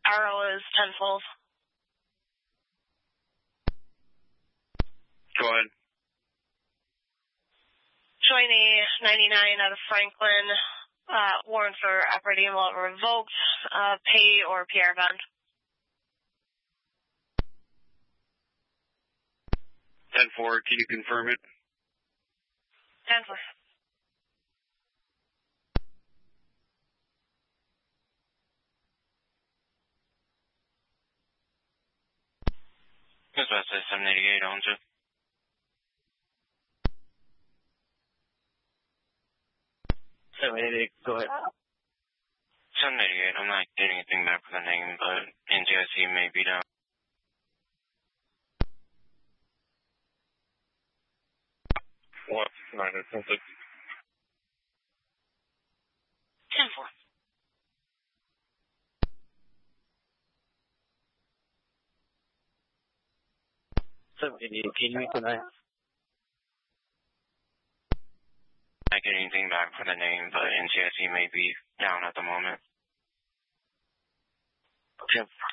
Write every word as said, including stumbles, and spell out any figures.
R O is tenfold. Go ahead. Showing a ninety-nine out of Franklin, uh, warrant for operating while revoked, uh, pay or P R bond. ten four, can you confirm it? ten four. That's what I said, seven eighty-eight, on to. seven eighty-eight, go ahead. seven eighty-eight, I'm not getting anything back for the name, but N T I C may be down. What? nine oh six. ten four. seven eighty-eight, can you meet tonight? Not getting anything back for the name, but N T I C may be down at the moment. Okay.